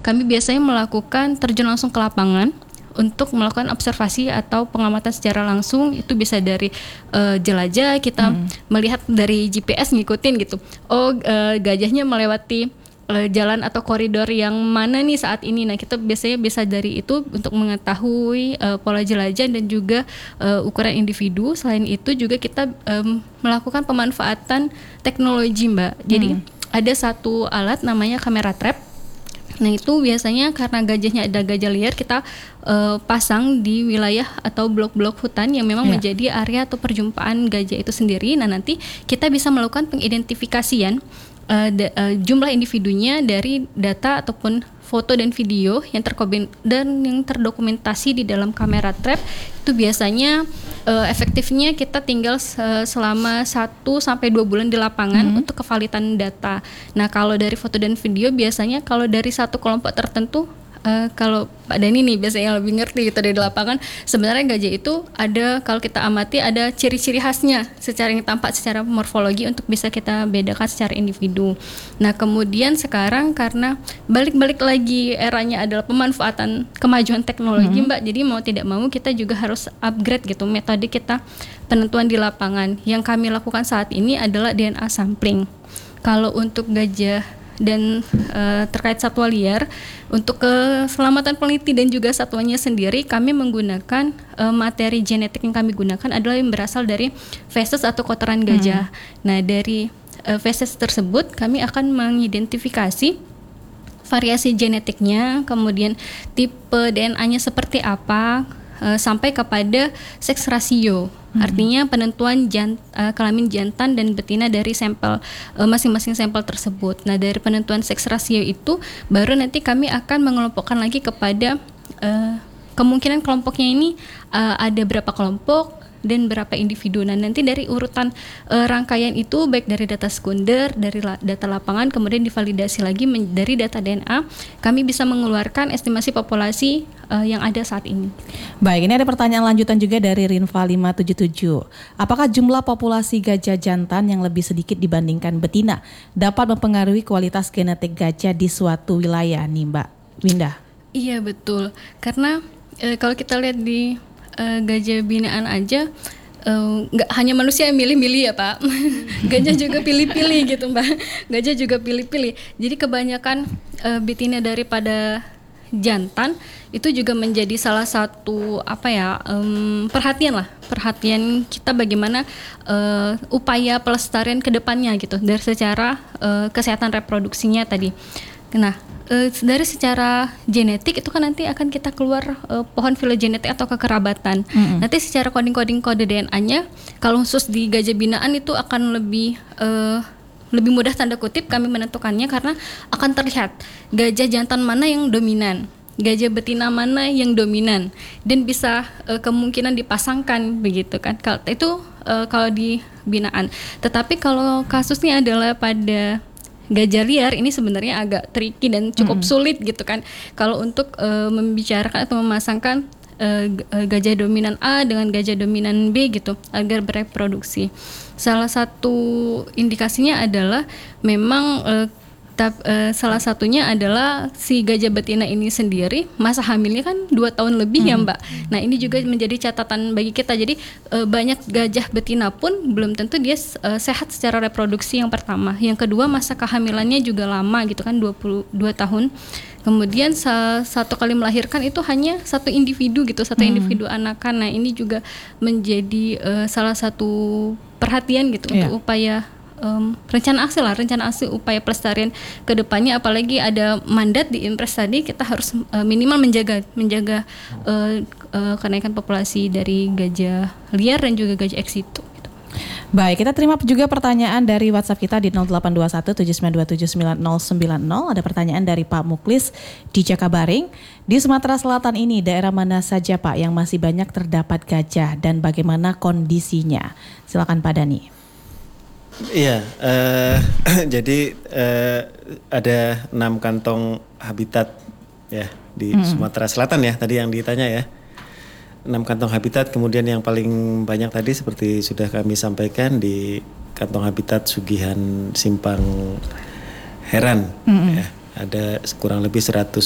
kami biasanya melakukan terjun langsung ke lapangan untuk melakukan observasi atau pengamatan secara langsung. Itu bisa dari jelajah, kita melihat dari GPS ngikutin gitu. Gajahnya melewati jalan atau koridor yang mana nih saat ini. Nah, kita biasanya bisa dari itu untuk mengetahui pola jelajah dan juga ukuran individu. Selain itu juga kita melakukan pemanfaatan teknologi, Mbak. Jadi ada satu alat namanya kamera trap. Nah, itu biasanya karena gajahnya ada gajah liar, kita pasang di wilayah atau blok-blok hutan yang memang menjadi area atau perjumpaan gajah itu sendiri. Nah, nanti kita bisa melakukan pengidentifikasian jumlah individunya dari data ataupun foto dan video yang terdokumentasi di dalam kamera trap. Itu biasanya efektifnya kita tinggal selama 1-2 bulan di lapangan untuk kevalidan data. Nah, kalau dari foto dan video biasanya kalau dari satu kelompok tertentu, kalau Pak Dani nih biasanya lebih ngerti gitu dari lapangan, sebenarnya gajah itu ada, kalau kita amati ada ciri-ciri khasnya secara yang tampak secara morfologi untuk bisa kita bedakan secara individu. Nah, kemudian sekarang karena balik lagi eranya adalah pemanfaatan kemajuan teknologi, Mbak, jadi mau tidak mau kita juga harus upgrade gitu metode kita penentuan di lapangan. Yang kami lakukan saat ini adalah DNA sampling. Kalau untuk gajah dan terkait satwa liar, untuk keselamatan peneliti dan juga satwanya sendiri, kami menggunakan materi genetik yang kami gunakan adalah yang berasal dari feses atau kotoran gajah. Nah, dari feses tersebut kami akan mengidentifikasi variasi genetiknya, kemudian tipe DNA-nya seperti apa, sampai kepada seks rasio. Artinya penentuan kelamin jantan dan betina dari sampel masing-masing sampel tersebut. Nah, dari penentuan seks rasio itu baru nanti kami akan mengelompokkan lagi kepada kemungkinan kelompoknya ini ada berapa kelompok dan berapa individu. Nah, nanti dari urutan rangkaian itu baik dari data sekunder, dari data lapangan, kemudian divalidasi lagi dari data DNA, kami bisa mengeluarkan estimasi populasi yang ada saat ini. Baik, ini ada pertanyaan lanjutan juga dari Rinva 577. Apakah jumlah populasi gajah jantan yang lebih sedikit dibandingkan betina dapat mempengaruhi kualitas genetik gajah di suatu wilayah nih, Mbak Windah? Iya, betul. Karena kalau kita lihat di gajah binaan aja, nggak hanya manusia yang milih-milih ya Pak, gajah juga pilih-pilih gitu Mbak, gajah juga pilih-pilih. Jadi kebanyakan betina daripada jantan itu juga menjadi salah satu perhatian kita bagaimana upaya pelestarian kedepannya gitu dari secara kesehatan reproduksinya tadi. Nah, dari secara genetik itu kan nanti akan kita keluar pohon filogenetik atau kekerabatan. Nanti secara coding kode DNA-nya kalau khusus di gajah binaan itu akan lebih mudah tanda kutip kami menentukannya, karena akan terlihat gajah jantan mana yang dominan, gajah betina mana yang dominan, dan bisa kemungkinan dipasangkan begitu kan. Kalau di binaan. Tetapi kalau kasusnya adalah pada gajah liar, ini sebenarnya agak tricky dan cukup sulit gitu kan. Kalau untuk membicarakan atau memasangkan gajah dominan A dengan gajah dominan B gitu agar bereproduksi. Salah satu indikasinya adalah memang salah satunya adalah si gajah betina ini sendiri masa hamilnya kan 2 tahun lebih ya Mbak. Nah, ini juga menjadi catatan bagi kita. Jadi banyak gajah betina pun belum tentu dia sehat secara reproduksi yang pertama. Yang kedua, masa kehamilannya juga lama gitu kan, 22 tahun. Kemudian satu kali melahirkan itu hanya satu individu gitu, satu individu anakan. Nah, ini juga menjadi salah satu perhatian gitu untuk upaya rencana aksi upaya pelestarian kedepannya. Apalagi ada mandat di Impres tadi, kita harus minimal menjaga kenaikan populasi dari gajah liar dan juga gajah eks itu. Baik, kita terima juga pertanyaan dari WhatsApp kita di 082179279090. Ada pertanyaan dari Pak Muklis di Jakabaring. Di Sumatera Selatan ini daerah mana saja Pak yang masih banyak terdapat gajah dan bagaimana kondisinya? Silakan Pak Dani. Iya, jadi ada 6 kantong habitat ya di Sumatera Selatan ya, tadi yang ditanya ya. 6 kantong habitat, kemudian yang paling banyak tadi seperti sudah kami sampaikan di kantong habitat Sugihan Simpang Heran ya, ada kurang lebih